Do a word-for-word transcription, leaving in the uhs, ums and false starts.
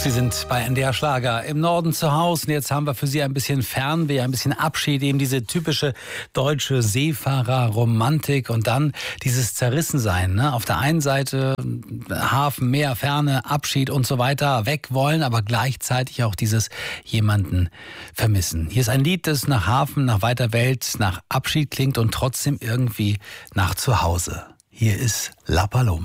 Sie sind bei N D R Schlager im Norden zu Hause. Und jetzt haben wir für Sie ein bisschen Fernweh, ein bisschen Abschied, eben diese typische deutsche Seefahrerromantik und dann dieses Zerrissensein. Ne? Auf der einen Seite Hafen, Meer, Ferne, Abschied und so weiter, weg wollen, aber gleichzeitig auch dieses jemanden vermissen. Hier ist ein Lied, das nach Hafen, nach weiter Welt, nach Abschied klingt und trotzdem irgendwie nach Zuhause. Hier ist La Paloma.